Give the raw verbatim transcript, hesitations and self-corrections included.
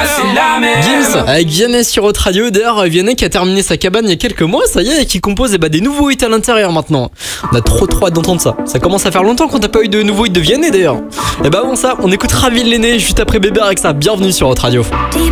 c'est la merde. Gims avec Vianney sur Hot Radio. D'ailleurs, Vianney qui a terminé sa cabane il y a quelques mois, ça y est, et qui compose eh ben, des nouveaux hits à l'intérieur maintenant. On a trop trop hâte d'entendre ça. Ça commence à faire longtemps qu'on n'a pas eu de nouveaux hits de Vianney d'ailleurs. Et bah bon ça, on écoute Ravi l'aîné juste après Bébé avec ça. Bienvenue sur Hot Radio.